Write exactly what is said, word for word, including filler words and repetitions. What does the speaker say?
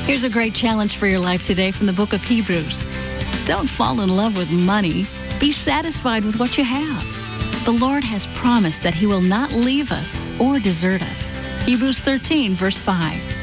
Here's a great challenge for your life today from the book of Hebrews. Don't fall in love with money. Be satisfied with what you have. The Lord has promised that He will not leave us or desert us. Hebrews thirteen, verse five.